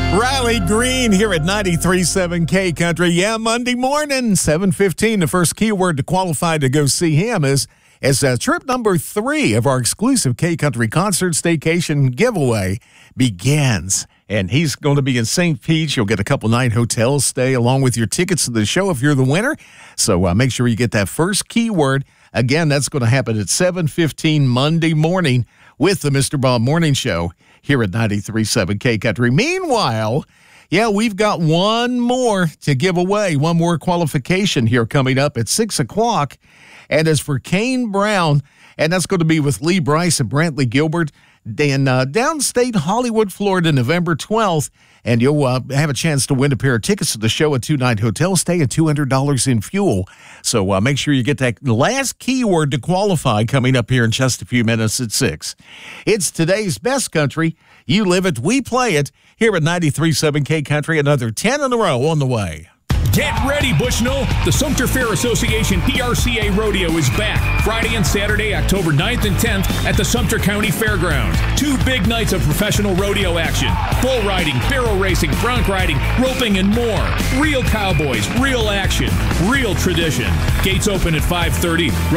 Riley Green here at 93.7 K Country. Yeah, Monday morning, 7:15. The first keyword to qualify to go see him is trip number 3 of our exclusive K Country Concert Staycation giveaway begins. And he's going to be in St. Pete. You'll get a couple night hotel stay along with your tickets to the show if you're the winner. So make sure you get that first keyword. Again, that's going to happen at 7:15 Monday morning with the Mr. Bob Morning Show here at 93.7 K Country. Meanwhile, we've got one more to give away, one more qualification here coming up at 6 o'clock. And as for Kane Brown, and that's going to be with Lee Brice and Brantley Gilbert in downstate Hollywood, Florida, November 12th. And you'll have a chance to win a pair of tickets to the show, a 2-night hotel stay, and $200 in fuel. So make sure you get that last keyword to qualify coming up here in just a few minutes at 6. It's today's best country. You live it, we play it. Here at 93.7 K Country, another 10 in a row on the way. Get ready, Bushnell! The Sumter Fair Association PRCA Rodeo is back Friday and Saturday, October 9th and 10th at the Sumter County Fairgrounds. 2 big nights of professional rodeo action. Bull riding, barrel racing, bronc riding, roping, and more. Real cowboys, real action, real tradition. Gates open at 5:30.